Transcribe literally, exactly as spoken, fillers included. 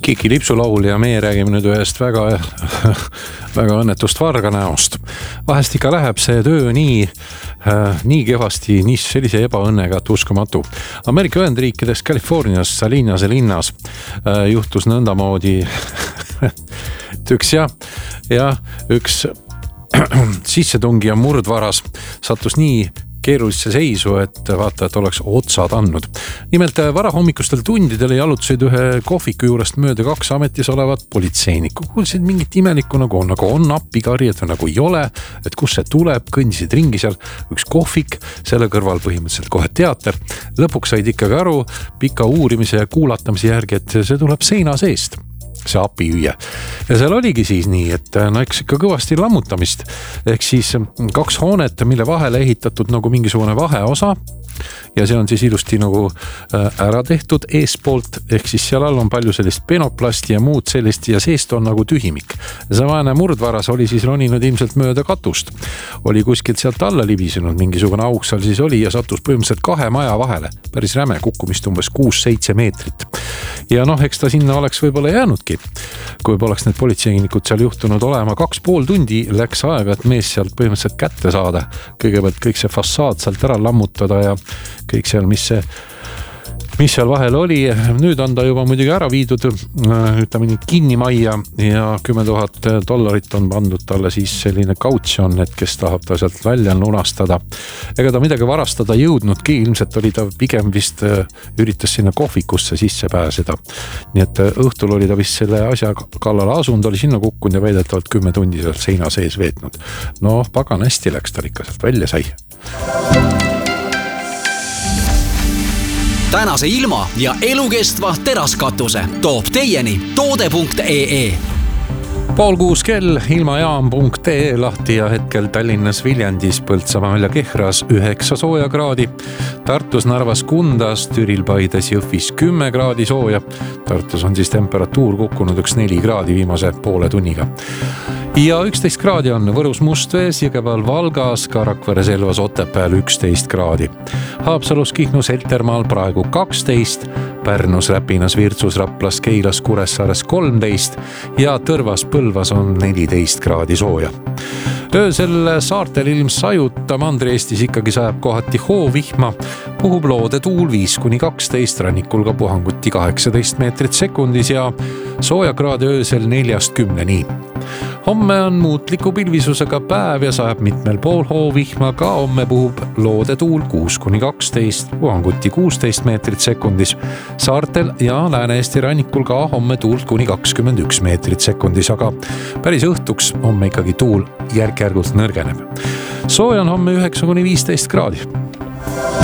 Kiki Lipsulaul ja meie räägime nüüd ühest väga, väga õnnetust varga näost. Vahest ikka läheb see töö nii, nii kehvasti, nii sellise ebaõnnega, et uskumatu. Ameerika Ühendriikides Californias Salinase linnas juhtus nõndamoodi üks ja, ja üks sissetungi ja murdvaras sattus nii keerulisse seisu, et vaata, et oleks otsad andnud. Nimelt varahommikustel tundidel jalutasid ühe kohviku juurest mööda kaks ametis olevat politseinikku. Kuulsid mingit imelikku nagu on, nagu on appikarjed või nagu ei ole, et kus see tuleb, kõndisid ringi seal üks kohvik, selle kõrval põhimõtteliselt kohe teater. Lõpuks said ikkagi aru pika uurimise ja kuulatamise järgi, et see tuleb seina seest. See apihüüe. Ja seal oligi siis nii, et no eks ikka kõvasti lammutamist. Ehk siis kaks hoonet, mille vahele ehitatud nagu mingisugune vaheosa ja see on siis ilusti nagu ära tehtud eespoolt, ehk siis seal all on palju sellist penoplasti ja muud sellist ja seest on nagu tühimik. See vaene murdvaras oli siis roninud ilmselt mööda katust. Oli kuskilt sealt alla libisenud, mingisugune auk seal siis oli ja sattus põhimõtteliselt kahe maja vahele. Päris räme kukkumist umbes kuus seitse meetrit. Ja noh, eks ta sinna oleks võib-olla jäänudki. Kui poleks need politseinikud seal juhtunud olema kaks pool tundi, läks aega, et mees sealt põhimõtteliselt kätte saada. Kõigepealt kõik see fassaad sealt ära lammutada ja kõik seal, mis see mis seal vahel oli. Nüüd on ta juba muidugi ära viidud, ütleme nii kinni majja ja kümme tuhat dollarit on pandud talle siis selline kautsjon, et kes tahab ta sealt välja lunastada. Ega ta midagi varastada jõudnudki, ilmselt oli ta pigem vist üritas sinna kohvikusse sisse pääseda. Nii et õhtul oli ta vist selle asja kallale asunud, oli sinna kukkunud ja väidetavalt kümme tundi sealt seina sees veetnud. No pagan hästi läks ta ikka sealt välja sai. Tänase ilma ja elukestva teraskatuse toob teieni toode punkt ee. Pool kuus kell, ilmajaam punkt ee lahti ja hetkel Tallinnas Viljandis, Põltsamaa ja Kehras üheksa sooja kraadi. Tartus, Narvas, Kundas, Türil, Paides, Jõhvis kümme kraadi sooja. Tartus on siis temperatuur kukkunud üks neli kraadi viimase poole tunniga. Ja üksteist kraadi on Võrus, Mustvees, Jõgeval, Valgas, Rakvere, Selvas, Otepääl üksteist kraadi. Haapsalus, Kihnus, Heltermaal praegu kaksteist, Pärnus, Räpinas, Virtsus, Raplas, Keilas, Kuressaares kolmteist ja Tõrvas, Põlvas on neliteist kraadi sooja. Öösel saartel ilms sajuta, Mandri-Eestis ikkagi sajab kohati hoovihma, puhub loode tuul viis kuni kaksteist, rannikul ka puhanguti kaheksateist meetrit sekundis ja soojakraade öösel neljast kümneni. Homme on muutliku pilvisusega päev ja sajab mitmel pool hoovihma, ka homme puhub loode tuul kuus kuni kaksteist, puhanguti kuusteist meetrit sekundis. Saartel ja Lääne-Eesti rannikul ka homme tuult kuni kakskümmend üks meetrit sekundis, aga päris õhtuks homme ikkagi tuul järk-järgult nõrgeneb. Sooja on homme üheksa kuni viisteist kraadi.